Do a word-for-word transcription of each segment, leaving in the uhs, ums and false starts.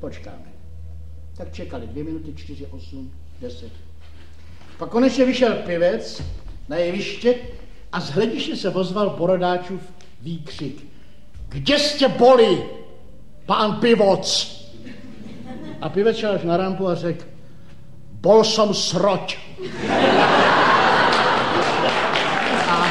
počkáme. Tak čekali dvě minuty, čtyři, osm, deset. Pak konečně vyšel pivec na jeviště a z hlediště se ozval Borodáčův výkřik. Kde jste boli, pán pivoc? A pivec šel až na rampu a řekl, bol som sroť. A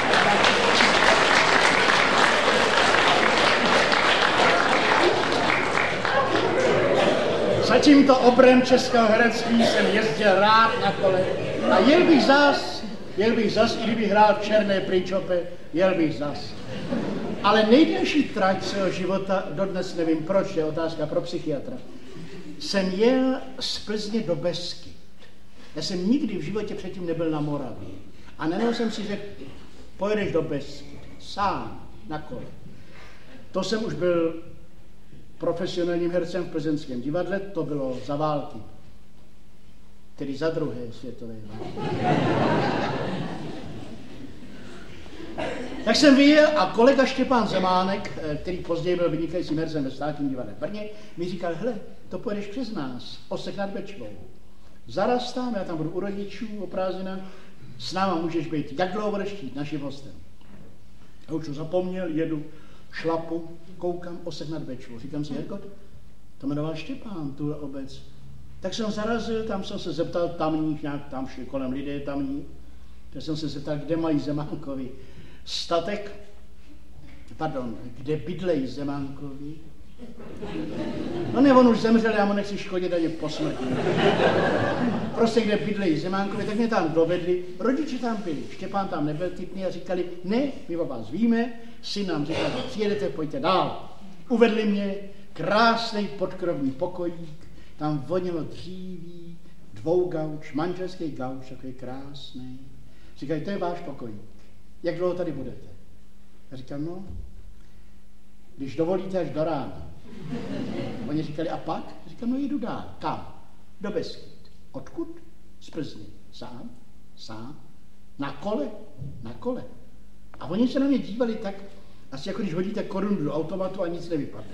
za tímto obrem českého herectví jsem jezdil rád na kole a jel bych zas, jel bych zas, i kdybych hrál v Černé Pričope, jel bych zas. Ale nejdelší trať svého života, dodnes nevím proč, je otázka pro psychiatra, jsem jel z Plzně do Beskyt. Já jsem nikdy v životě předtím nebyl na Moravě. A najednou jsem si řekl, pojedeš do Beskyt, sám, na kole. To jsem už byl profesionálním hercem v plzeňském divadle, to bylo za války, tedy za druhé světové války. Tak jsem vyjel a kolega Štěpán Zemánek, který později byl vynikajícím hercem ve Státním divadle v Brně, mi říkal, hele, to pojedeš přes nás, Osek nad Bečvou. Zaraz tam, já tam budu u rodičů o prázdninách, s náma můžeš být, jak dlouho budeš chtít, naším hostem. Já už to zapomněl, jedu, šlapu, koukám, Osek nad Bečvou. Říkám si, Jirko, to jmenoval Štěpán, tuhle obec. Tak jsem zarazil, tam jsem se zeptal tamních, nějak tam šli kolem lidé tamní, tak jsem se zeptal, kde mají Zemánkovi statek, pardon, kde bydlejí Zemánkovi. No ne, on už zemřel, já mu nechci škodit ani posmrtně. Prostě kde bydlejí Zemánkovi, tak mě tam dovedli, rodiče tam byli, Štěpán tam nebyl ty dny a říkali, ne, my o vás víme, syn nám říkal, že přijedete, pojďte dál. Uvedli mě krásný podkrovní pokojík, tam vonilo dříví, dvou gauč, manželský gauč, takový krásný. Říkají, to je váš pokojík, jak dlouho tady budete? Já říkám, no, když dovolíte až do rána. Oni říkali, a pak? Říkám, no jdu dál. Kam? Do Beskyt. Odkud? Z Plzně. Sám? Sám? Na kole? Na kole. A oni se na mě dívali tak, asi jako když hodíte korunu do automatu a nic nevypadne.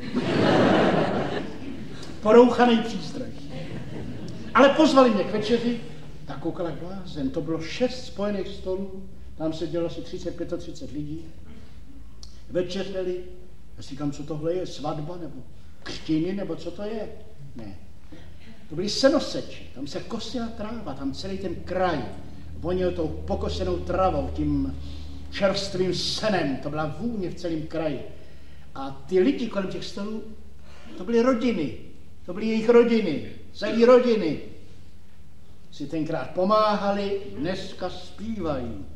Porouchaný přístroj. Ale pozvali mě k večeři, tak koukala jak blázen. To bylo šest spojených stolů, tam sedělo asi třicet pět třicet lidí. Večeřeli. Já si říkám, co tohle je, svatba nebo křtiny, nebo co to je? Ne. To byly senoseči, tam se kosila tráva, tam celý ten kraj vonil tou pokosenou travou, tím čerstvým senem, to byla vůně v celém kraji. A ty lidi kolem těch stolů, to byly rodiny, to byly jejich rodiny, celý rodiny. Si tenkrát pomáhali, dneska zpívají.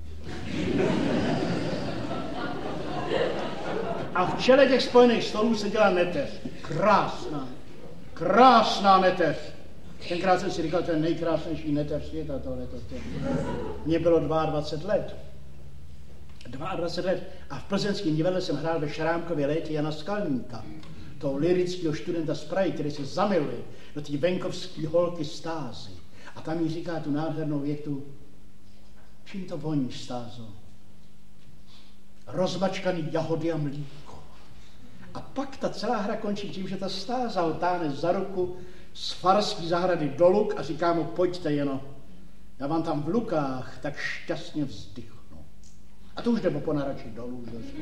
A v čele těch spojených stolů seděla neteř. Krásná, krásná neteř. Tenkrát jsem si říkal, to je nejkrásnější neteř světa tohleto. Mně bylo dvacet dva let. dvacet dva let. A v plzeňském divadle jsem hrál ve Šrámkově létě Jana Skalníka, toho lyrického studenta z Prahy, který se zamiluje do té venkovské holky Stázy. A tam jí říká tu nádhernou větu, čím to voníš, Stázo? Rozmačkaný jahody a mlíko. A pak ta celá hra končí tím, že ta Stáza ho táhne za ruku z farský zahrady do Luk a říká mu, pojďte jeno, já vám tam v Lukách tak šťastně vzdychnu. A to už jde po narači dolů.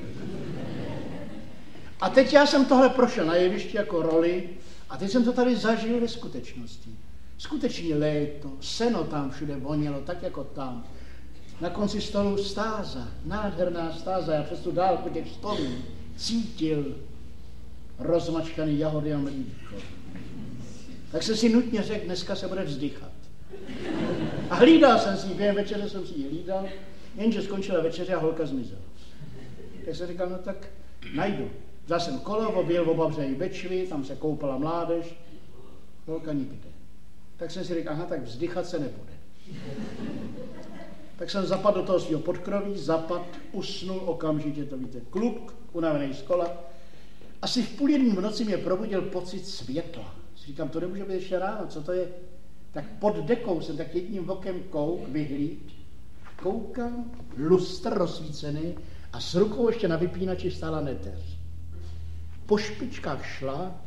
A teď já jsem tohle prošel na jevišti jako roli a teď jsem to tady zažil ve skutečnosti. Skutečně léto, seno tam všude vonilo, tak jako tam. Na konci stolu Stáza, nádherná Stáza, já přes tu dálku těch stolů cítil rozmačkaný jahody a mlíko. Tak jsem si nutně řekl, dneska se bude vzdychat. A hlídal jsem si, během večeře jsem si ji hlídal, jenže skončila večeře a holka zmizela. Tak jsem říkal, no tak najdu. Vzal jsem kolo, objel v Obavřeji Bečvy, tam se koupala mládež, holka nikde. Tak jsem si řekl, aha, tak vzdychat se nebude. Tak jsem zapadl do toho svého podkroví, zapad, usnul okamžitě, to víte, kluk, unavený z kola. Asi v půl jedný v noci mě probudil pocit světla. Říkám, to nemůže být ještě ráno, co to je? Tak pod dekou jsem tak jedním okem kouk, vyhlíd, koukám, lustr rozsvícený a s rukou ještě na vypínači stála neteř. Po špičkách šla